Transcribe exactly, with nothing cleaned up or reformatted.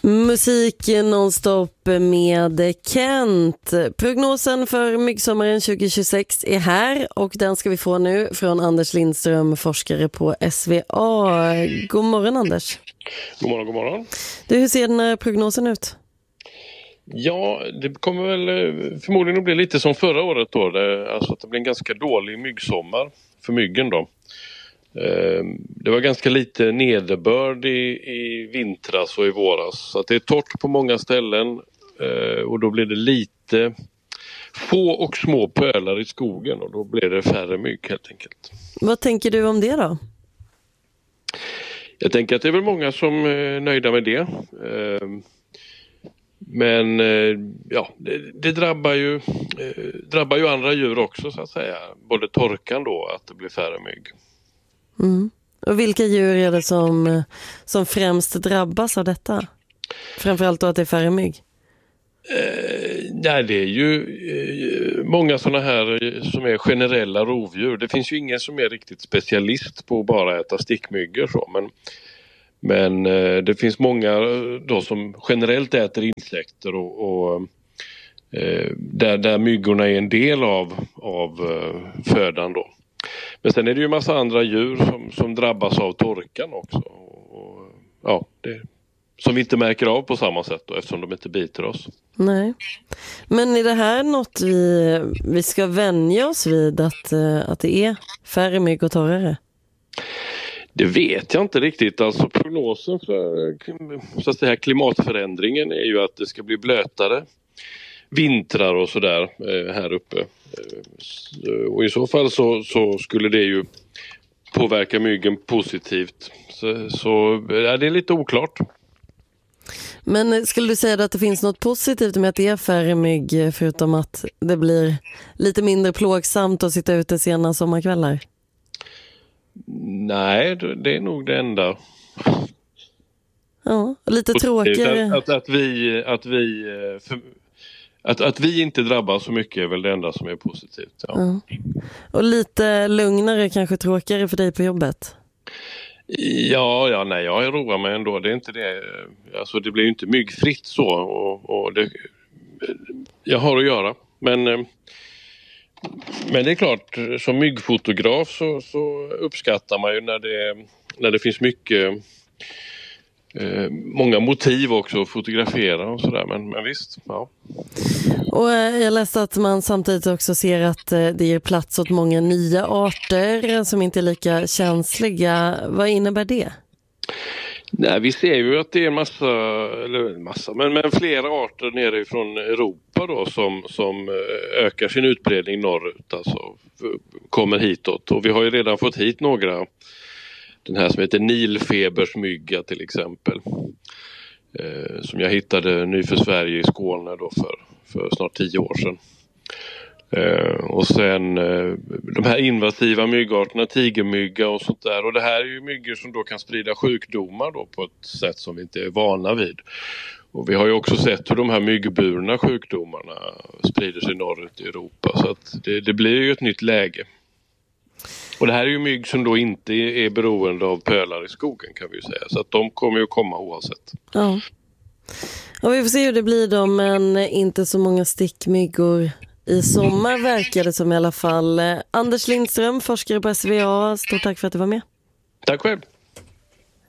Musik nonstop med Kent. Prognosen för myggsommaren tjugo tjugosex är här och den ska vi få nu från Anders Lindström, forskare på S V A. God morgon Anders. God morgon, god morgon. Du, hur ser den här prognosen ut? Ja, det kommer väl förmodligen att bli lite som förra året då. Det, alltså att det blir en ganska dålig myggsommar för myggen då. Det var ganska lite nederbörd i, i vintras och i våras. Så att det är torrt på många ställen och då blir det lite få och små pölar i skogen och då blir det färre mygg helt enkelt. Vad tänker du om det då? Jag tänker att det är väl många som är nöjda med det. Men ja, det, det drabbar ju, drabbar ju andra djur också så att säga. Både torkan då, att det blir färre mygg. Mm. Och vilka djur är det som, som främst drabbas av detta? Framförallt då att det är färre mygg? Eh, nej, det är ju eh, många sådana här som är generella rovdjur. Det finns ju ingen som är riktigt specialist på att bara äta stickmyggor så, men, men eh, det finns många då som generellt äter insekter och, och eh, där, där myggorna är en del av, av eh, födan då. Men sen är det ju en massa andra djur som, som drabbas av torkan också. Och, ja, det, som vi inte märker av på samma sätt då, eftersom de inte biter oss. Nej. Men är det här något vi, vi ska vänja oss vid att, att det är färre mygg och torrare? Det vet jag inte riktigt. Alltså prognosen för så att säga, klimatförändringen är ju att det ska bli blötare vintrar och sådär eh, här uppe. Eh, och i så fall så, så skulle det ju påverka myggen positivt. Så, så ja, det är lite oklart. Men skulle du säga att det finns något positivt med att det är färre mygg förutom att det blir lite mindre plågsamt att sitta ute sena sommarkvällar? Nej, det är nog det enda. Ja, lite tråkigare. Att, att, att vi... Att vi för, Att, att vi inte drabbas så mycket är väl det enda som är positivt. Ja. Ja. Och lite lugnare, kanske tråkigare för dig på jobbet? Ja, ja nej, jag roar mig ändå. Det är inte det. Alltså, det blir ju inte myggfritt så. Och, och det, jag har att göra. Men, men det är klart, som myggfotograf så, så uppskattar man ju när det, när det finns mycket... Eh, många motiv också att fotografera och sådär, men, men visst, ja. Och eh, jag läste att man samtidigt också ser att eh, det ger plats åt många nya arter som inte är lika känsliga. Vad innebär det? Nej, vi ser ju att det är massa, eller massa, men, men flera arter nere från Europa då som, som ökar sin utbredning norrut, alltså kommer hitåt. Och vi har ju redan fått hit några. Den här som heter nilfebersmygga till exempel. Eh, som jag hittade ny för Sverige i Skåne då för, för snart tio år sedan. Eh, och sen eh, de här invasiva myggarterna, tigermygga och sånt där. Och det här är ju myggor som då kan sprida sjukdomar då på ett sätt som vi inte är vana vid. Och vi har ju också sett hur de här myggburna sjukdomarna sprider sig norrut i Europa. Så att det, det blir ju ett nytt läge. Och det här är ju mygg som då inte är beroende av pölar i skogen kan vi ju säga. Så att de kommer ju komma oavsett. Ja. Och vi får se hur det blir då, men inte så många stickmyggor i sommar verkar det som i alla fall. Anders Lindström, forskare på S V A. Stort tack för att du var med. Tack själv.